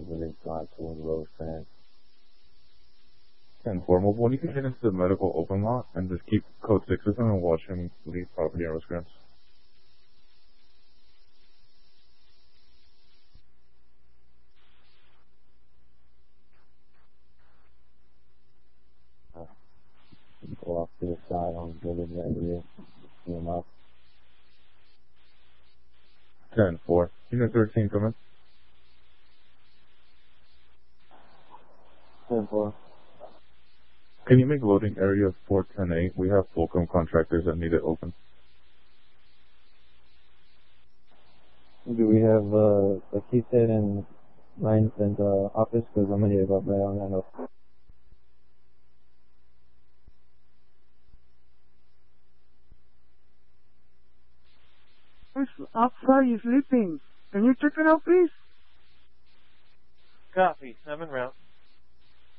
really got to one of those fans. 10-4. Move when you can get into the medical open lot and just keep code 6 with him and watch him leave property on Rosecrans. Go off to the side on building right here. See him up. 10-4. Unit 13 coming. 10-4. Can you make loading area 410-8? We have Fulcrum contractors that need it open. Do we have a key set and lines and office? Because I'm going to go right on that up. Outside, you sleeping. Can you check it out, please? Copy. I'm en route.